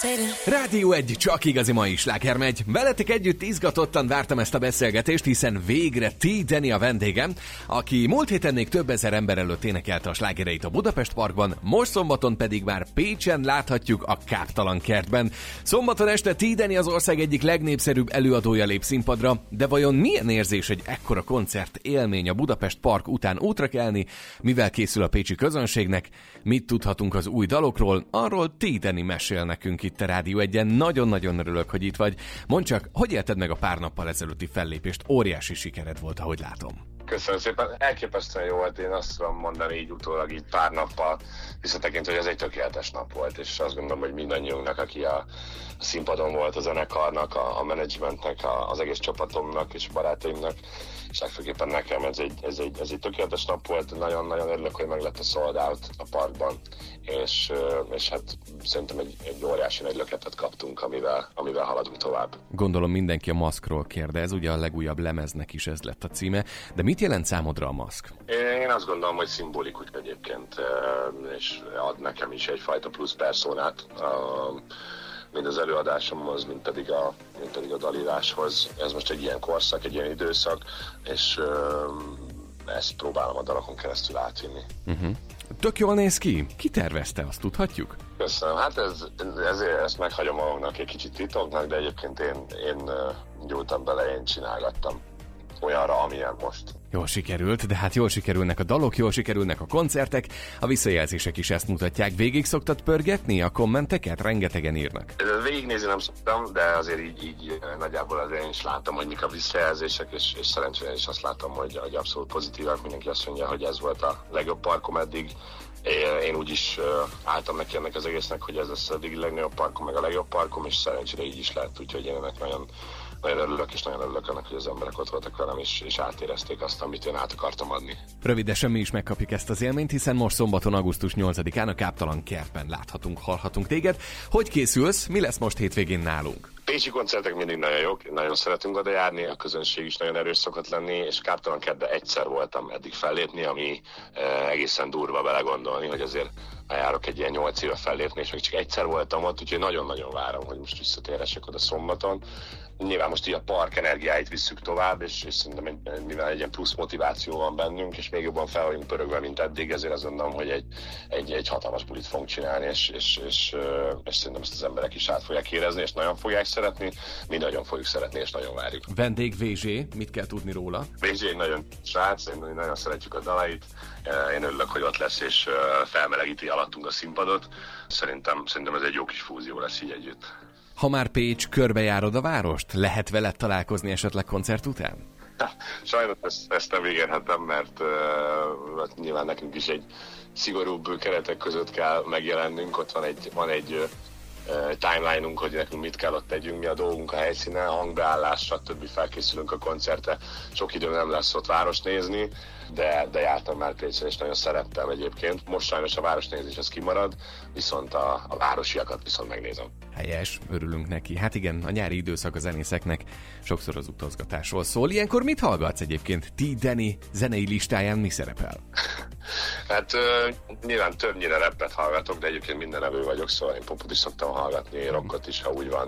Rádió 1, csak igazi mai sláger megy. Veletek együtt izgatottan vártam ezt a beszélgetést, hiszen végre T. Danny a vendégem, aki múlt héten még több ezer ember előtt énekelte a slágereit a Budapest Parkban, most szombaton pedig már Pécsen láthatjuk a Káptalan kertben. Szombaton este T. Danny az ország egyik legnépszerűbb előadója lép színpadra, de vajon milyen érzés egy ekkora koncert élmény a Budapest Park után útra kelni, mivel készül a pécsi közönségnek, mit tudhatunk az új dalokról, arról T. Danny mesél nekünk itt a Rádió 1-en. Nagyon-nagyon örülök, hogy itt vagy. Mondd csak, hogy élted meg a pár nappal ezelőtti fellépést? Óriási sikered volt, ahogy látom. Köszönöm szépen, elképesztően jó volt, én azt tudom mondani így utólag így pár nappal visszatekintve, hogy ez egy tökéletes nap volt, és azt gondolom, hogy mindannyiunknak, aki a színpadon volt, a zenekarnak, a menedzsmentnek, az egész csapatomnak és barátaimnak, és legfőképpen nekem ez egy tökéletes nap volt, nagyon-nagyon örülök, hogy meg lett a sold out a parkban, és hát szerintem egy óriási nagy löketet kaptunk, amivel haladunk tovább. Gondolom mindenki a maszkról kérdez, ugye a legújabb lemeznek is ez lett a címe, de mit jelent számodra a maszk? Én azt gondolom, hogy szimbolikus egyébként, és ad nekem is egyfajta plusz perszónát, mind az előadásomhoz, mind pedig a dalíráshoz. Ez most egy ilyen korszak, egy ilyen időszak, és ezt próbálom a dalokon keresztül átvinni. Tök jól néz ki. Ki tervezte, azt tudhatjuk? Köszönöm. Hát ezért ezt meghagyom magunknak egy kicsit titoknak, de egyébként én gyújtam bele, én csinálgattam olyanra, amilyen most. Jól sikerült, de hát jól sikerülnek a dalok, jól sikerülnek a koncertek, a visszajelzések is ezt mutatják. Végig szoktad pörgetni a kommenteket? Rengetegen írnak. Végignézni nem szoktam, de azért így nagyjából azért én is látom, hogy mik a visszajelzések, és szerencsére is azt látom, hogy abszolút pozitívak. Mindenki azt mondja, hogy ez volt a legjobb parkom eddig. Én úgy is álltam neki ennek az egésznek, hogy ez lesz eddig a legnagyobb parkom, meg a legjobb parkom, és szerencsére így is lett, úgyhogy én ennek nagyon örülök, és nagyon örülök annak, hogy az emberek ott voltak velem, és átérezték azt, amit én át akartam adni. Rövidesen mi is megkapjuk ezt az élményt, hiszen most szombaton, augusztus 8-án a Káptalan kertben láthatunk, hallhatunk téged. Hogy készülsz? Mi lesz most hétvégén nálunk? Pécsi koncertek mindig nagyon jók, nagyon szeretünk oda járni, a közönség is nagyon erős szokott lenni, és Káptalan kertben egyszer voltam eddig fellépni, ami egészen durva belegondolni, hogy azért járok egy ilyen 8 éve fellépni, és még csak egyszer voltam ott, úgyhogy nagyon-nagyon várom, hogy most visszatérhessek oda szombaton. Nyilván most így a park energiáit visszük tovább, és szerintem mivel egy ilyen plusz motiváció van bennünk, és még jobban fel vagyunk pörögve, mint eddig, ezért azt gondolom, hogy egy hatalmas bulit fogunk csinálni, és szerintem ezt az emberek is át fogják érezni, és nagyon fogják szeretni, mi nagyon fogjuk szeretni, és nagyon várjuk. Vendég VZ, mit kell tudni róla? VZ egy nagyon srác, nagyon szeretjük a dalait, én örülök, hogy ott lesz, és felmelegíti alattunk a színpadot. Szerintem ez egy jó kis fúzió lesz így együtt. Ha már Pécs, körbejárod a várost? Lehet veled találkozni esetleg koncert után? Sajnos ezt nem ígérhetem, mert nyilván nekünk is egy szigorúbb keretek között kell megjelennünk. Ott van egy timeline-unk, hogy nekünk mit kell ott tegyünk, mi a dolgunk a helyszínen, hangbeállás, stb. Felkészülünk a koncertre. Sok idő nem lesz ott várost nézni, de jártam már Pécsen, és nagyon szerettem egyébként. Most sajnos a városnézés az kimarad, viszont a városiakat viszont megnézem. Helyes, örülünk neki. Hát igen, a nyári időszak a zenészeknek sokszor az utazgatásról szól. Ilyenkor mit hallgatsz egyébként? T. Danny zenei listáján mi szerepel? Hát nyilván többnyire rappet hallgatok, de egyébként mindenevő vagyok, szóval én popot is szoktam hallgatni, rockot is, ha úgy van.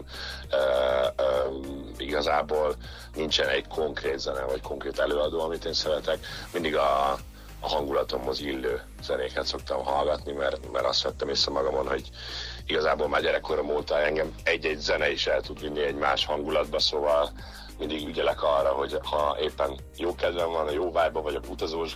Igazából nincsen egy konkrét zene, vagy konkrét előadó, amit én szeretek. Mindig a hangulatomhoz illő zenéket szoktam hallgatni, mert azt vettem észre magamon, hogy igazából már gyerekkorom óta engem egy-egy zene is el tud vinni egy más hangulatba, szóval mindig ügyelek arra, hogy ha éppen jó kedvem van, a jó vibe-ban vagyok, utazós